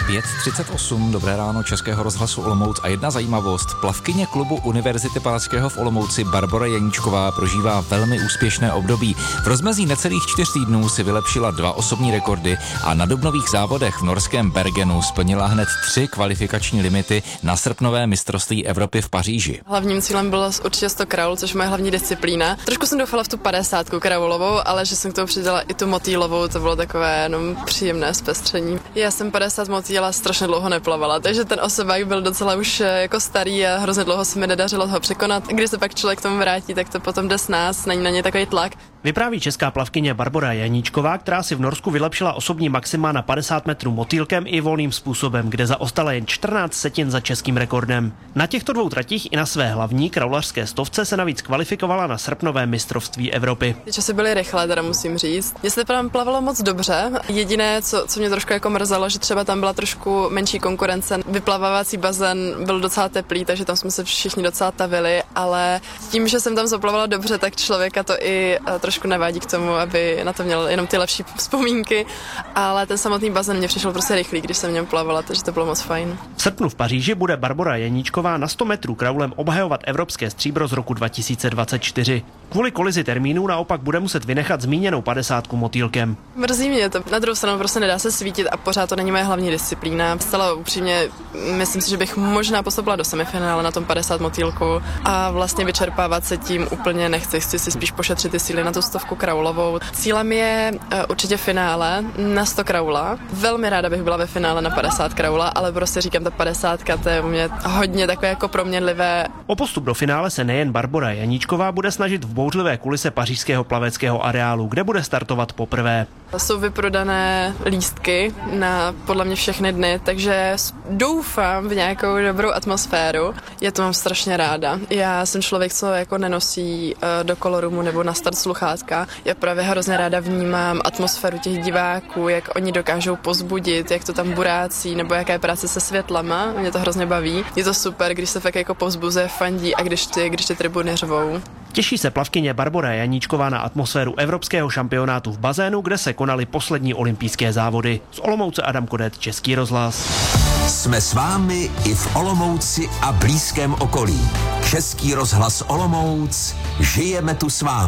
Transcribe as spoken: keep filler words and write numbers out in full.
pět třicet osm, dobré ráno Českého rozhlasu Olomouc a jedna zajímavost. Plavkyně klubu Univerzity Palackého v Olomouci Barbora Janíčková prožívá velmi úspěšné období. V rozmezí necelých čtyř týdnů si vylepšila dva osobní rekordy a na dubnových závodech v norském Bergenu splnila hned tři kvalifikační limity na srpnové mistrovství Evropy v Paříži. Hlavním cílem bylo určitě sto kraul, což je moje hlavní disciplína. Trošku jsem doufala v tu padesátku kraulovou, ale že jsem k tomu přidala i tu motýlovou, to bylo takové jenom příjemné zpestření. Já jsem padesát motýla strašně dlouho neplavala, takže ten osobák byl docela už jako starý a hrozně dlouho se mi nedařilo ho překonat. Když se pak člověk k tomu vrátí, tak to potom jde s nás, není na ně takový tlak. Vypráví česká plavkyně Barbora Janíčková, která si v Norsku vylepšila osobní maxima na padesát metrů motýlkem i volným způsobem, kde zaostala jen čtrnáct setin za českým rekordem. Na těchto dvou tratích i na své hlavní kraulařské stovce se navíc kvalifikovala na srpnovém mistrovství Evropy. Ty časy byly rychlé, teda musím říct. Mně se tam plavalo moc dobře. Jediné, co, co mě trošku jako mrzelo, že třeba tam byla trošku menší konkurence. Vyplavávací bazén byl docela teplý, takže tam jsme se všichni docela tavili, ale tím, že jsem tam zaplavala dobře, tak člověka to i trošku navádí k tomu, aby na to měl jenom ty lepší vzpomínky, ale ten samotný bazén mě přišel prostě rychlý, když jsem v něm plavala, takže to bylo moc fajn. V srpnu v Paříži bude Barbora Janíčková na sto metrů kraulem obhajovat evropské stříbro z roku dva tisíce dvacet čtyři. Kvůli kolizi termínů naopak bude muset vynechat zmíněnou padesátku motýlkem. Mrzí mě to. Na druhou stranu prostě nedá se svítit a pořád to není moje hlavní disciplína. Zcela upřímně myslím si, že bych možná postoupila do semifinále na tom padesát motýlku a vlastně vyčerpávat se tím úplně nechci. Chci si spíš pošetřit ty síly na tu stovku kraulovou. Cílem je uh, určitě finále na sto kraula. Velmi ráda bych byla ve finále na padesát kraula, ale prostě říkám, ta padesátka, to je u mě hodně takové jako proměnlivé. O postup do finále se nejen Barbora Janíčková bude snažit v bouřlivé kulise pařížského plaveckého areálu, kde bude startovat poprvé. Jsou vyprodané lístky na podle mě všechny dny, takže doufám v nějakou dobrou atmosféru. Já to mám strašně ráda. Já jsem člověk, co jako nenosí uh, do kolorumu nebo na start sluchátka. Já právě hrozně ráda vnímám atmosféru těch diváků, jak oni dokážou pozbudit, jak to tam burácí, nebo jaká je práce se světlama. Mě to hrozně baví. Je to super, když se fakt jako povzbuzuje, fandí a když ty, když ty tribuny řvou. Těší se plavkyně Barbora Janíčková na atmosféru evropského šampionátu v bazénu, kde se konaly poslední olympijské závody. Z Olomouce Adam Kodet, Český rozhlas. Jsme s vámi i v Olomouci a blízkém okolí. Český rozhlas Olomouc, žijeme tu s vámi.